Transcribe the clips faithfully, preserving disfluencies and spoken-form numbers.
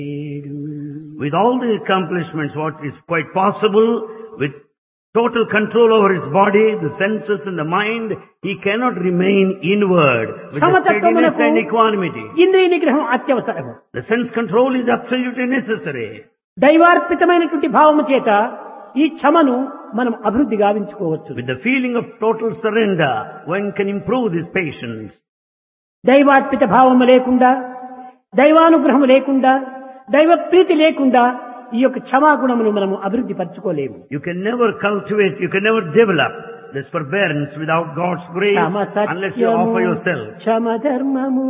With all the accomplishments, what is quite possible, with total control over his body, the senses and the mind, he cannot remain inward with the steadiness and equanimity. ఇంద్రియ నిగ్రహం అత్యవసరము. The sense control is absolutely necessary. దైవార్పితమైనటువంటి భావము చేత ఈ క్షమను మనం అభివృద్ధి గావించుకోవచ్చు. With the feeling of total surrender, one can improve this patience. దైవార్పిత భావము లేకుండా, దైవానుగ్రహము లేకుండా, దైవ ప్రీతి లేకుండా ఈ యొక్క క్షమాగుణమును మనము అభివృద్ధి పరచుకోలేము. You can never cultivate, you can never develop this forbearance without God's grace unless you offer yourself. క్షమ ధర్మము.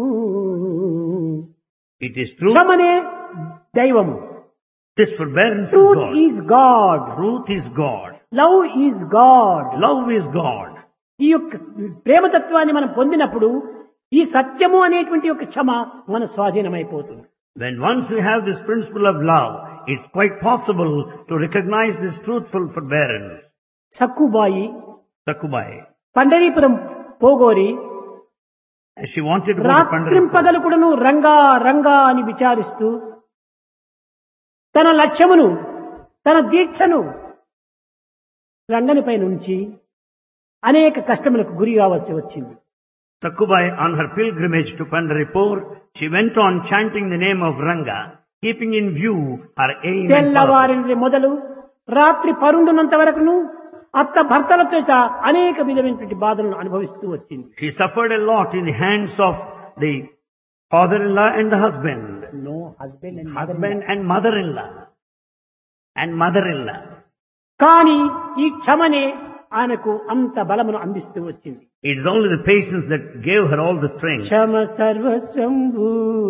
It is true. క్షమనే దైవము. This forbearance is Truth God. is God. Truth is God. Love is God. Love is God. ఈ యొక్క ప్రేమతత్వాన్ని మనం పొందినప్పుడు ఈ సత్యము అనేటువంటి యొక్క క్షమ మన స్వాధీనమైపోతుంది. When once we have this principle of love, it's quite possible to recognize this truthful forbearance. Sakkubai Sakubai, Pandharpur పోగోరి as she wanted to go to Pandharpur, రాత్రింపగలు కూడాను రంగా రంగా అని విచారిస్తూ తన లక్ష్యమును, తన దీక్షను రంగనిపై నుంచి అనేక కష్టములకు గురి కావాల్సి వచ్చింది. Sakubai, on her pilgrimage to Pandharpur, she went on chanting the name of Ranga, keeping in view her aim and purpose. తెల్లవారి మొదలు రాత్రి పరుండునంత వరకును అత్త భర్తల చేత అనేక విధమైనటువంటి బాధలను అనుభవిస్తూ వచ్చింది. She suffered a lot in the hands of the father-in-law and the husband. No husband and Husband and mother-in-law. And mother-in-law. కానీ ఈ క్షమనే ఆయనకు అంత బలమును అందిస్తూ వచ్చింది. It is only the patience that gave her all the strength. Kshama సర్వస్వంభూ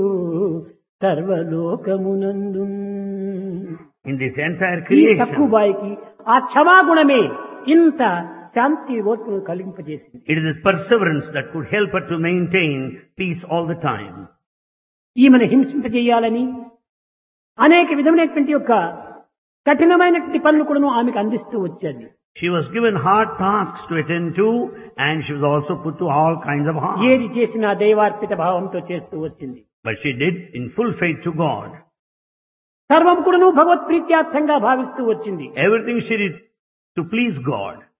సర్వలోకమునందు. In this entire ఈ creation, సక్కుబాయికి ఆ క్షమాగుణమే ఇంత శాంతి ఓర్పును కలిగింపజేసింది. it is this perseverance that could help her to maintain peace all the time. ఈమెను హింసింపజేయాలని అనేక విధమైనటువంటి యొక్క కఠినమైనటువంటి పనులు కూడా ఆమెకు అందిస్తూ వచ్చేది. She was given hard tasks to attend to, and she was also put to all kinds of harm. ఏది చేసినా దైవార్పిత భావంతో చేస్తూ వచ్చింది. But she did in full faith to God. సర్వం కూడాను భగవత్ ప్రీత్యార్థంగా భావిస్తూ వచ్చింది. Everything she did to please God.